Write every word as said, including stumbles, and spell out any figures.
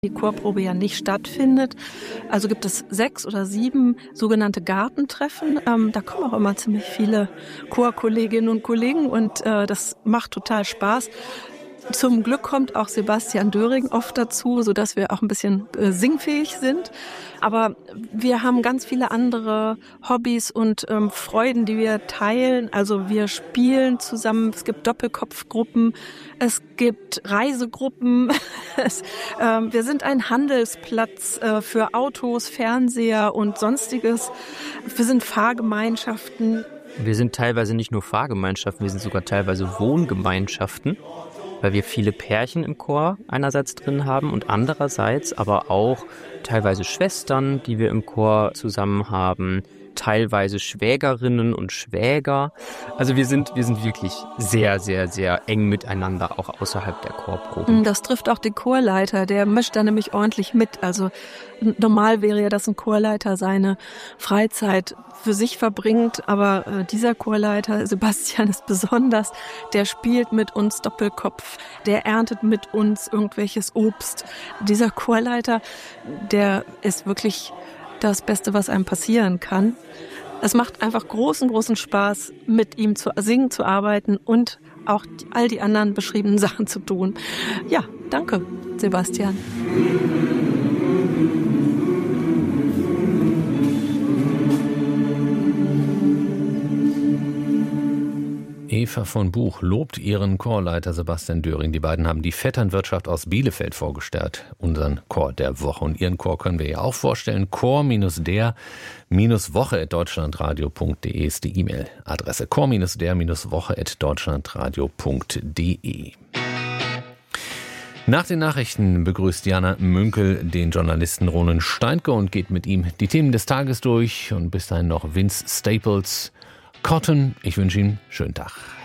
die Chorprobe ja nicht stattfindet. Also gibt es sechs oder sieben sogenannte Gartentreffen. Ähm, da kommen auch immer ziemlich viele Chorkolleginnen und Kollegen und äh, das macht total Spaß. Zum Glück kommt auch Sebastian Döring oft dazu, sodass wir auch ein bisschen äh, singfähig sind. Aber wir haben ganz viele andere Hobbys und ähm, Freuden, die wir teilen. Also wir spielen zusammen, es gibt Doppelkopfgruppen, es gibt Reisegruppen. es, ähm, wir sind ein Handelsplatz äh, für Autos, Fernseher und Sonstiges. Wir sind Fahrgemeinschaften. Wir sind teilweise nicht nur Fahrgemeinschaften, wir sind sogar teilweise Wohngemeinschaften, weil wir viele Pärchen im Chor einerseits drin haben und andererseits aber auch teilweise Schwestern, die wir im Chor zusammen haben, teilweise Schwägerinnen und Schwäger. Also wir sind, wir sind wirklich sehr, sehr, sehr eng miteinander, auch außerhalb der Chorproben. Das trifft auch den Chorleiter, der mischt da nämlich ordentlich mit. Also normal wäre ja, dass ein Chorleiter seine Freizeit für sich verbringt, aber äh, dieser Chorleiter, Sebastian, ist besonders. Der spielt mit uns Doppelkopf, der erntet mit uns irgendwelches Obst. Dieser Chorleiter, der ist wirklich das Beste, was einem passieren kann. Es macht einfach großen, großen Spaß, mit ihm zu singen, zu arbeiten und auch die, all die anderen beschriebenen Sachen zu tun. Ja, danke, Sebastian. Eva von Buch lobt ihren Chorleiter Sebastian Döring. Die beiden haben die Vetternwirtschaft aus Bielefeld vorgestellt, unseren Chor der Woche. Und ihren Chor können wir ja auch vorstellen. chor-der-woche at deutschlandradio punkt de ist die E-Mail-Adresse. chor-der-woche at deutschlandradio punkt de. Nach den Nachrichten begrüßt Jana Münkel den Journalisten Ronen Steinke und geht mit ihm die Themen des Tages durch. Und bis dahin noch Vince Staples, Cotton. Ich wünsche Ihnen einen schönen Tag.